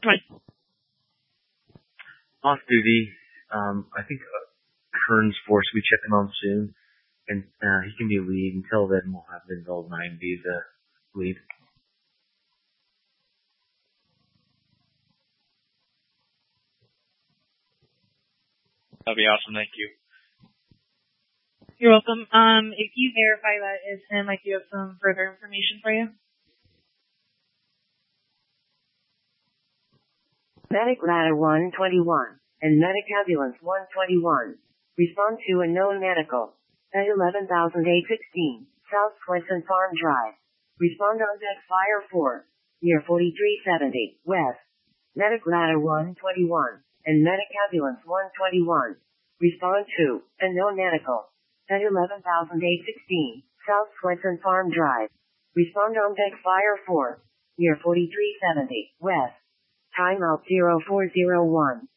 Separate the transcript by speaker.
Speaker 1: fine.
Speaker 2: Off duty. I think Kern's force will be checking on soon, and he can be lead. Until then, we'll have Vinville 9 be the lead.
Speaker 3: That'd be awesome. Thank you.
Speaker 1: You're welcome. If you verify that is him, I do have some further information for you.
Speaker 4: Medic Ladder 121 and Medic Ambulance 121. Respond to unknown medical at 11,816 South Swenson Farm Drive. Respond on deck Fire 4 near 4370 West. Medic Ladder 121 and Medic Ambulance 121. Respond to unknown medical at 11,816 South Swenson Farm Drive. Respond on deck Fire 4 near 4370 West. Timeout 0401.